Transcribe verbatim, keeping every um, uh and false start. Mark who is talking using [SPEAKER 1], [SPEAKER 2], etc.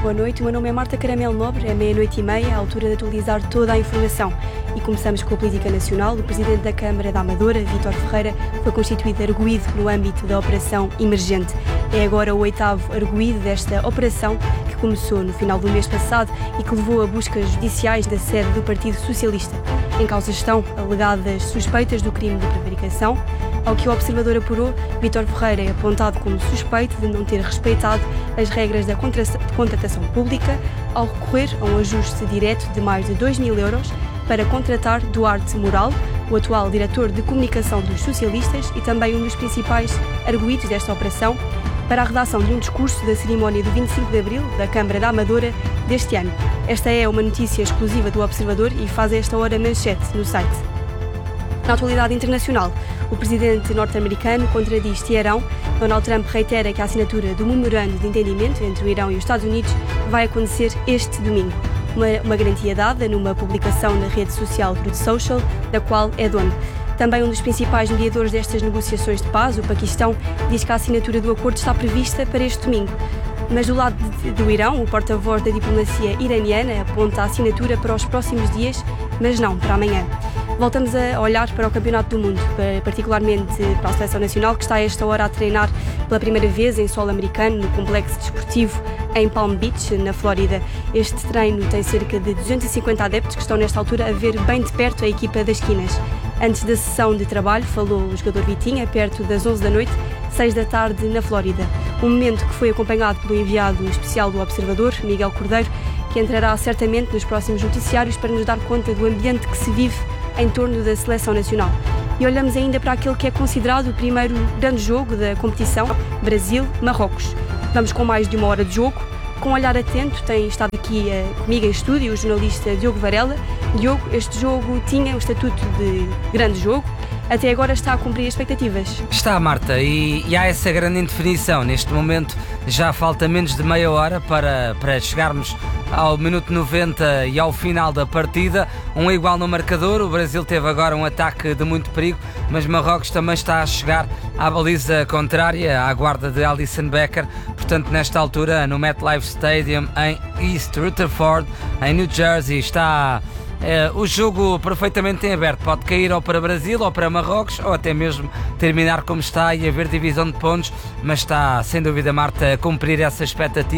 [SPEAKER 1] boa noite. O meu nome é Marta Caramelo Nobre, é meia-noite e meia, à altura de atualizar toda a informação. E começamos com a política nacional. O Presidente da Câmara da Amadora, Vítor Ferreira, foi constituído arguido no âmbito da Operação Emergente. É agora o oitavo arguido desta operação, que começou no final do mês passado e que levou a buscas judiciais da sede do Partido Socialista. Em causa estão alegadas suspeitas do crime de prevaricação. Ao que o Observador apurou, Vítor Ferreira é apontado como suspeito de não ter respeitado as regras da contratação pública ao recorrer a um ajuste direto de mais de dois mil euros para contratar Duarte Moral, o atual diretor de comunicação dos socialistas e também um dos principais arguidos desta operação, para a redação de um discurso da cerimónia do vinte e cinco de abril da Câmara da Amadora deste ano. Esta é uma notícia exclusiva do Observador e faz a esta hora manchete no site. Na atualidade internacional, o presidente norte-americano contradiz Teherão. Donald Trump reitera que a assinatura do memorando de entendimento entre o Irão e os Estados Unidos vai acontecer este domingo. Uma, uma garantia dada numa publicação na rede social Truth Social, da qual é dono. Também um dos principais mediadores destas negociações de paz, o Paquistão, diz que a assinatura do acordo está prevista para este domingo. Mas do lado de, do Irão, o porta-voz da diplomacia iraniana aponta a assinatura para os próximos dias, mas não para amanhã. Voltamos a olhar para o Campeonato do Mundo, particularmente para a Seleção Nacional, que está a esta hora a treinar pela primeira vez em solo americano no complexo desportivo em Palm Beach, na Flórida. Este treino tem cerca de duzentos e cinquenta adeptos que estão nesta altura a ver bem de perto a equipa das Quinas. Antes da sessão de trabalho, falou o jogador Vitinha, perto das onze da noite, seis da tarde, na Flórida. Um momento que foi acompanhado pelo enviado especial do Observador, Miguel Cordeiro, que entrará certamente nos próximos noticiários para nos dar conta do ambiente que se vive em torno da Seleção Nacional. E olhamos ainda para aquele que é considerado o primeiro grande jogo da competição, Brasil-Marrocos. Vamos com mais de uma hora de jogo. Com um olhar atento, tem estado aqui uh, comigo em estúdio o jornalista Diogo Varela. Diogo, este jogo tinha o estatuto de grande jogo. Até agora está a cumprir expectativas.
[SPEAKER 2] Está, Marta, e, e há essa grande indefinição. Neste momento já falta menos de meia hora para, para chegarmos ao minuto noventa e ao final da partida. Um igual no marcador. O Brasil teve agora um ataque de muito perigo, mas Marrocos também está a chegar à baliza contrária, à guarda de Alisson Becker. Portanto, nesta altura, no MetLife Stadium em East Rutherford, em New Jersey, está É, o jogo perfeitamente em aberto. Pode cair ou para Brasil ou para Marrocos, ou até mesmo terminar como está e haver divisão de pontos, mas está sem dúvida, Marta, a cumprir essa expectativa.